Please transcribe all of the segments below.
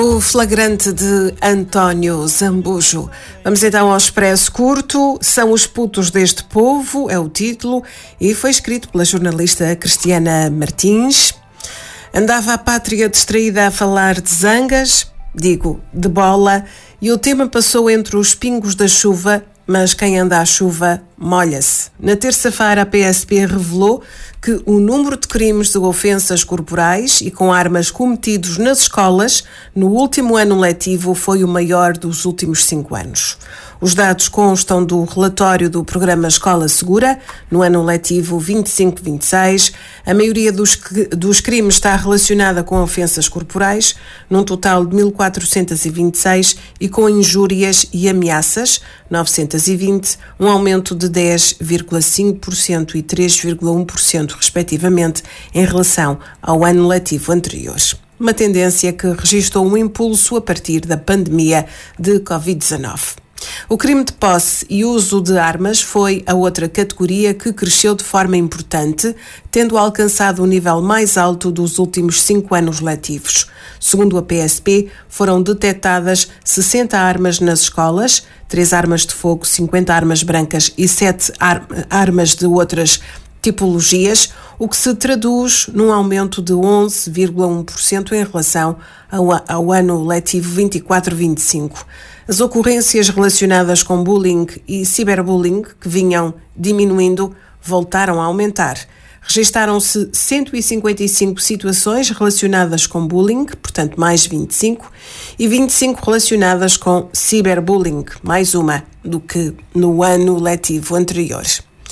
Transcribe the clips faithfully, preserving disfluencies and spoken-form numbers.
O flagrante de António Zambujo. Vamos então ao expresso curto. São os putos deste povo, é o título, e foi escrito pela jornalista Cristiana Martins. Andava a pátria distraída a falar de zangas, digo, de bola, e o tema passou entre os pingos da chuva, mas quem anda à chuva molha-se. Na terça-feira, a P S P revelou que o número de crimes de ofensas corporais e com armas cometidos nas escolas no último ano letivo foi o maior dos últimos cinco anos. Os dados constam do relatório do programa Escola Segura, no ano letivo vinte e cinco vinte e seis. A maioria dos, dos crimes está relacionada com ofensas corporais, num total de mil quatrocentos e vinte e seis, e com injúrias e ameaças, novecentos e vinte, um aumento de dez vírgula cinco por cento e três vírgula um por cento, respectivamente, em relação ao ano letivo anterior. Uma tendência que registrou um impulso a partir da pandemia de covid dezenove. O crime de posse e uso de armas foi a outra categoria que cresceu de forma importante, tendo alcançado o nível mais alto dos últimos cinco anos letivos. Segundo a P S P, foram detectadas sessenta armas nas escolas, três armas de fogo, cinquenta armas brancas e sete ar- armas de outras tipologias, o que se traduz num aumento de onze vírgula um por cento em relação ao, ao ano letivo vinte e quatro vinte e cinco. As ocorrências relacionadas com bullying e ciberbullying, que vinham diminuindo, voltaram a aumentar. Registaram-se cento e cinquenta e cinco situações relacionadas com bullying, portanto mais vinte e cinco, e vinte e cinco relacionadas com ciberbullying, mais uma do que no ano letivo anterior.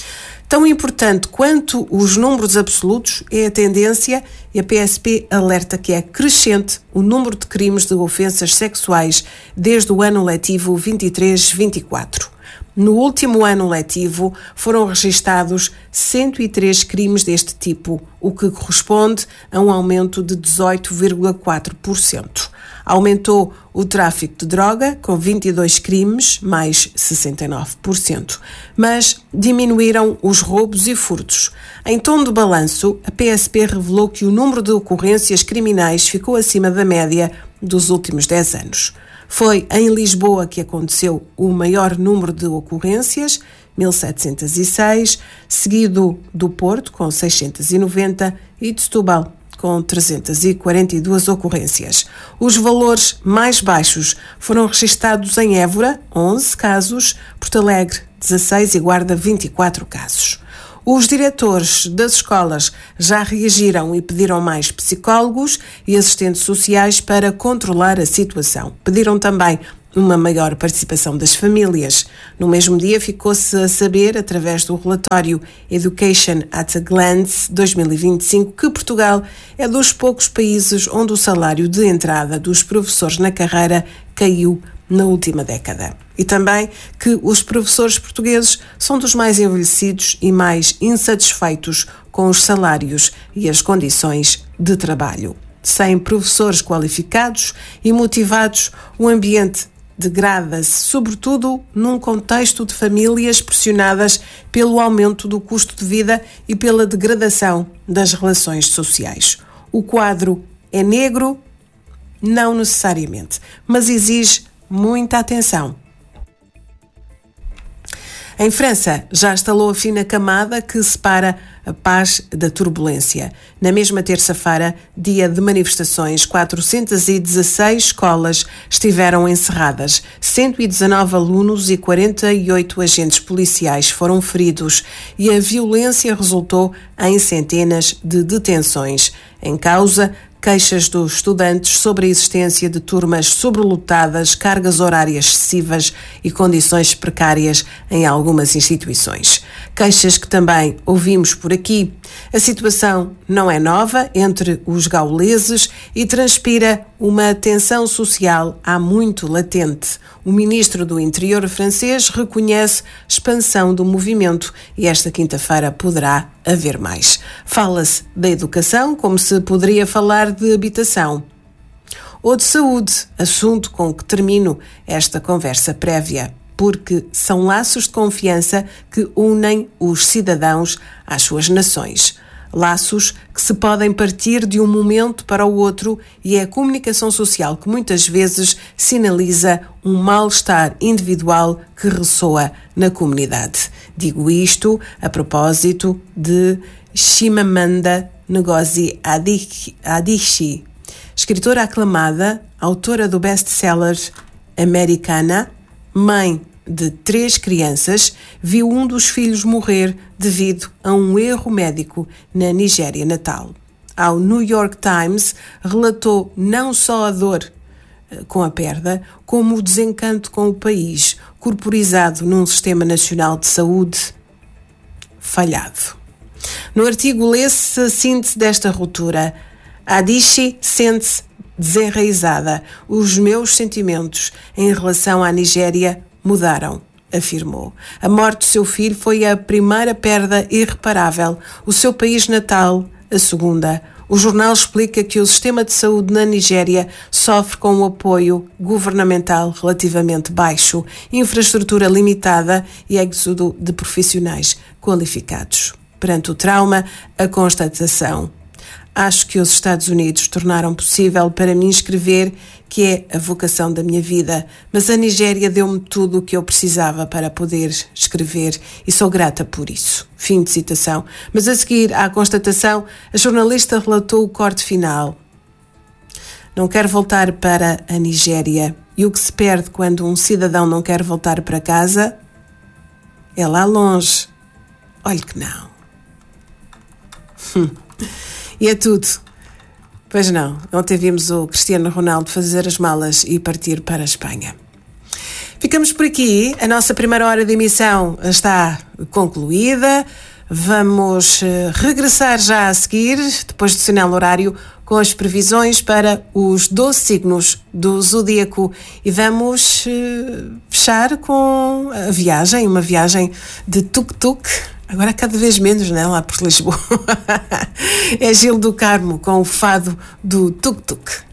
Tão importante quanto os números absolutos é a tendência, e a P S P alerta que é crescente o número de crimes de ofensas sexuais desde o ano letivo vinte e três vinte e quatro. No último ano letivo foram registados cento e três crimes deste tipo, o que corresponde a um aumento de dezoito vírgula quatro por cento. Aumentou o tráfico de droga, com vinte e dois crimes, mais sessenta e nove por cento, mas diminuíram os roubos e furtos. Em tom de balanço, a P S P revelou que o número de ocorrências criminais ficou acima da média dos últimos dez anos. Foi em Lisboa que aconteceu o maior número de ocorrências, mil setecentos e seis, seguido do Porto, com seiscentos e noventa, e de Setúbal, com trezentas e quarenta e duas ocorrências. Os valores mais baixos foram registados em Évora, onze casos, Porto Alegre, dezasseis e Guarda, vinte e quatro casos. Os diretores das escolas já reagiram e pediram mais psicólogos e assistentes sociais para controlar a situação. Pediram também uma maior participação das famílias. No mesmo dia ficou-se a saber, através do relatório Education at a Glance dois mil e vinte e cinco, que Portugal é dos poucos países onde o salário de entrada dos professores na carreira caiu na última década. E também que os professores portugueses são dos mais envelhecidos e mais insatisfeitos com os salários e as condições de trabalho. Sem professores qualificados e motivados, o ambiente degrada-se, sobretudo num contexto de famílias pressionadas pelo aumento do custo de vida e pela degradação das relações sociais. O quadro é negro? Não necessariamente, mas exige muita atenção. Em França, já instalou a fina camada que separa a paz da turbulência. Na mesma terça-feira, dia de manifestações, quatrocentas e dezasseis escolas estiveram encerradas. cento e dezanove alunos e quarenta e oito agentes policiais foram feridos e a violência resultou em centenas de detenções. Em causa, queixas dos estudantes sobre a existência de turmas sobrelotadas, cargas horárias excessivas e condições precárias em algumas instituições. Queixas que também ouvimos por aqui. A situação não é nova entre os gauleses e transpira uma tensão social há muito latente. O ministro do Interior francês reconhece expansão do movimento e esta quinta-feira poderá haver mais. Fala-se da educação como se poderia falar de habitação ou de saúde, assunto com que termino esta conversa prévia, porque são laços de confiança que unem os cidadãos às suas nações. Laços que se podem partir de um momento para o outro, e é a comunicação social que muitas vezes sinaliza um mal-estar individual que ressoa na comunidade. Digo isto a propósito de Chimamanda Ngozi Adichie, escritora aclamada, autora do best-seller Americana, mãe de três crianças, viu um dos filhos morrer devido a um erro médico na Nigéria natal. Ao New York Times, relatou não só a dor com a perda, como o desencanto com o país, corporizado num sistema nacional de saúde falhado. No artigo lê-se a síntese desta ruptura. Adichie sente-se desenraizada. Os meus sentimentos em relação à Nigéria mudaram, afirmou. A morte do seu filho foi a primeira perda irreparável. O seu país natal, a segunda. O jornal explica que o sistema de saúde na Nigéria sofre com o apoio governamental relativamente baixo, infraestrutura limitada e êxodo de profissionais qualificados. Perante o trauma, a constatação: acho que os Estados Unidos tornaram possível para mim escrever, que é a vocação da minha vida, mas a Nigéria deu-me tudo o que eu precisava para poder escrever e sou grata por isso. Fim de citação. Mas a seguir à constatação, a jornalista relatou o corte final. Não quero voltar para a Nigéria, e o que se perde quando um cidadão não quer voltar para casa é lá longe. Olhe que não. Hum. E é tudo. Pois não, ontem vimos o Cristiano Ronaldo fazer as malas e partir para a Espanha. Ficamos por aqui, a nossa primeira hora de emissão está concluída. Vamos regressar já a seguir, depois do sinal horário, com as previsões para os doze signos do Zodíaco. E vamos fechar com a viagem, uma viagem de tuk-tuk. Agora cada vez menos, né? Lá por Lisboa. É Gil do Carmo com o fado do tuk-tuk.